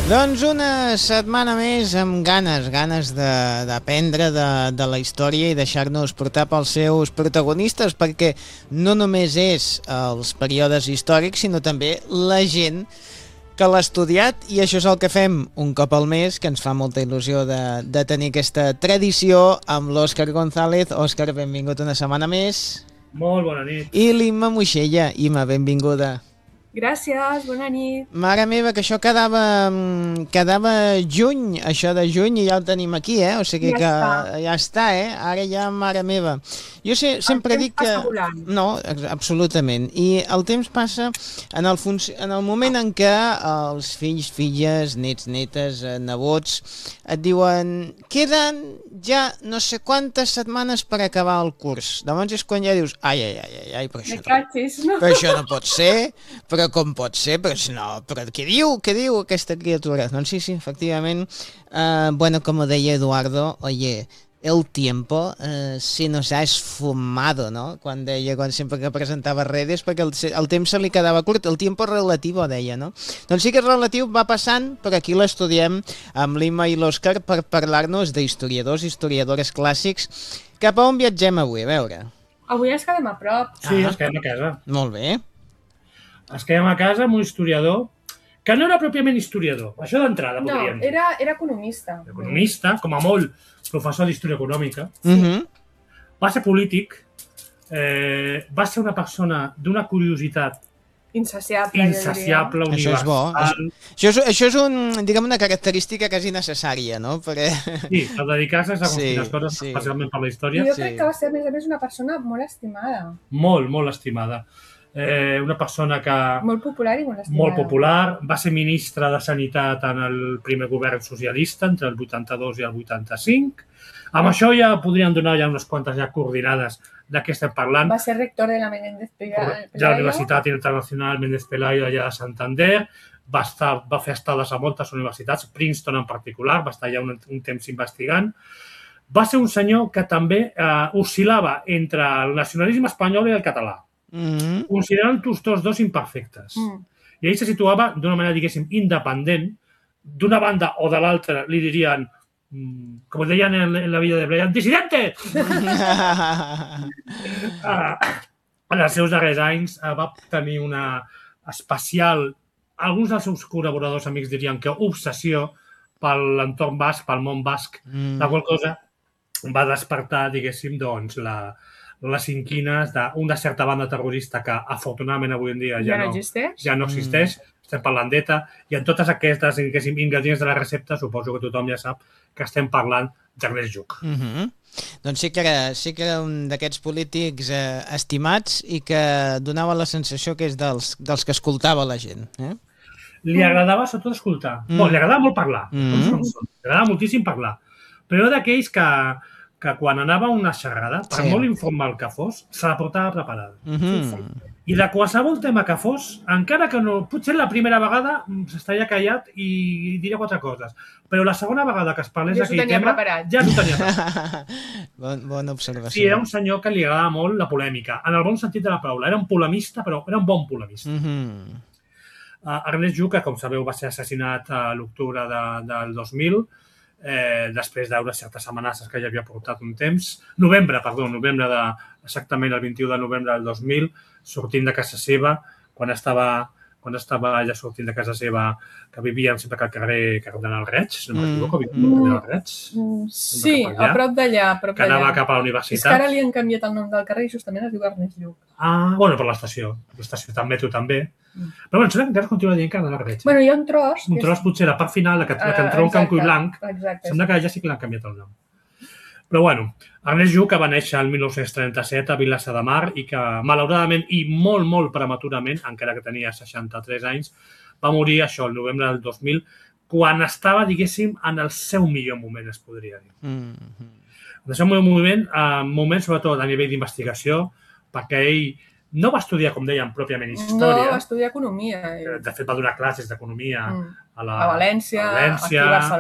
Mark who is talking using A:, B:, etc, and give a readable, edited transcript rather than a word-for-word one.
A: Doncs una setmana més amb ganes d'aprendre de la història i deixar-nos portar pels seus protagonistes, perquè no només és els períodes històrics, sinó també la gent que l'ha estudiat, i això és el que fem un cop al mes, que ens fa molta il·lusió de tenir aquesta tradició amb l'Òscar González. Òscar, benvingut una setmana més.
B: Molt bona nit.
A: I l'Imma Moixella. Imma, benvinguda.
C: Gràcies, bona nit.
A: Mare meva, que això quedava juny, això de juny, i ja el tenim aquí, O sigui que ja està, Ara ja, mare meva. Jo sempre dic que... No, absolutament. I el temps passa en el moment en què els fills, filles, nets, netes, nebots et diuen queden ja no sé quantes setmanes per acabar el curs. Llavors és quan ja dius ai, però això no pot ser, però com pot ser? Però què diu aquesta criatura? Doncs sí, efectivament, bueno, como deia Eduardo, oye, el tiempo se nos ha esfumado, ¿no? Quan sempre que presentava redes, perquè el temps se li quedava curt, el tiempo relativo, deia, no? Doncs sí que és relatiu, va passant, però aquí l'estudiem amb l'Imma i l'Òscar per parlar-nos d'historiadors, historiadores clàssics. Cap a on viatgem avui? A veure.
C: Avui ens quedem a prop.
B: Sí, ens quedem a casa.
A: Molt bé.
B: Ens quedem a casa amb un historiador que no era pròpiament historiador, això d'entrada, podríem dir.
C: No, era economista.
B: Economista, com a molt professor d'història econòmica. Va ser polític, va ser una persona d'una curiositat insaciable, universal.
A: Això és bo. Això és una característica quasi necessària, no?
B: Sí, per dedicar-se a quines coses, especialment per la història.
C: Jo crec que va ser, a més, una persona molt estimada.
B: Molt, molt estimada. Una persona que...
C: Molt popular i molt estimada.
B: Molt popular. Va ser ministre de Sanitat en el primer govern socialista, entre el 82 i el 85. Amb això ja podríem donar unes quantes coordinades de què estem parlant.
C: Va ser rector de la Menéndez Pelayo.
B: De la Universitat Internacional Menéndez Pelayo allà de Santander. Va fer estades a moltes universitats, Princeton en particular, va estar allà un temps investigant. Va ser un senyor que també oscil·lava entre el nacionalisme espanyol i el català, considerant tots dos imperfectes. I ell se situava d'una manera, diguéssim, independent. D'una banda o de l'altra li dirien, com deien en la vida de Brian, dissidente! En els seus darrers anys va tenir una especial, alguns dels seus col·laboradors amics dirien que obsessió per l'entorn basc, pel món basc, la qual cosa va despertar, diguéssim, doncs, les inquines d'una certa banda terrorista que, afortunadament, avui en dia ja no existeix. Estem parlant d'ETA, i en totes aquestes ingredients de la recepta suposo que tothom ja sap que estem parlant d'Ernest Lluch.
A: Doncs sí que era un d'aquests polítics estimats i que donava la sensació que és dels que escoltava la gent.
B: Li agradava sobretot escoltar. Li agradava molt parlar. Li agradava moltíssim parlar. Però era d'aquells que quan anava a una xerrada, per molt informal que fos, se la portava preparada. I de qualsevol tema que fos, encara que no, potser la primera vegada s'estaria callat i diria 4 coses, però la segona vegada que es parlés d'aquell tema ja s'ho tenia preparat.
A: Bona observació.
B: Sí, era un senyor que li agradava molt la polèmica, en el bon sentit de la paraula. Era un polemista, però era un bon polemista. Ernest Lluch, que com sabeu va ser assassinat a l'octubre del 2000, després d'unes certes amenaces que ja havia portat un temps. Exactament el 21 de novembre del 2000, sortint de casa seva, quan estava ja sortint de casa seva, que vivíem sempre al carrer Cardenal Reig, si no m'equivoco, Cardenal Reig.
C: Sí, a prop d'allà.
B: Que anava cap a la universitat.
C: És que ara li han canviat el nom del carrer i justament es diu Ernest Lluch.
B: Bueno, per l'estació. L'estació del metro també. Però bueno, sembla que encara continua dient Cardenal Reig.
C: Bueno, hi ha un tros.
B: Un tros potser la part final, que entronca en Cull Blanc. Sembla que ja sí que l'han canviat el nom. Però bueno, Ernest Lluch va néixer el 1937 a Vilassar de Mar i que, malauradament i molt, molt prematurament, encara que tenia 63 anys, va morir això el novembre del 2000, quan estava, diguéssim, en el seu millor moment, es podria dir. En el seu moment, sobretot a nivell d'investigació, perquè ell no va estudiar, com dèiem, pròpiament història.
C: No, va estudiar economia.
B: De fet, va donar classes d'economia
C: a València, aquí a Barcelona.